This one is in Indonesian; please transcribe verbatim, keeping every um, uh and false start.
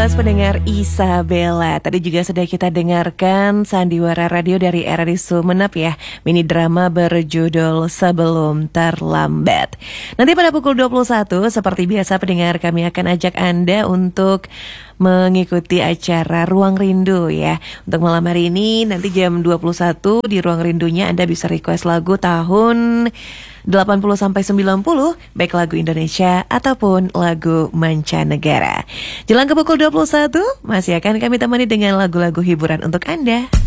puas pendengar Isabella. Tadi juga sudah kita dengarkan Sandiwara Radio dari R R I Sumeneb ya. Mini drama berjudul Sebelum Terlambat. Nanti pada pukul dua puluh satu seperti biasa pendengar kami akan ajak Anda untuk mengikuti acara Ruang Rindu ya. Untuk malam hari ini nanti jam dua puluh satu di Ruang Rindunya Anda bisa request lagu tahun delapan puluh sampai sembilan puluh, baik lagu Indonesia ataupun lagu mancanegara. Jelang ke pukul dua puluh satu masih akan kami temani dengan lagu-lagu hiburan untuk Anda.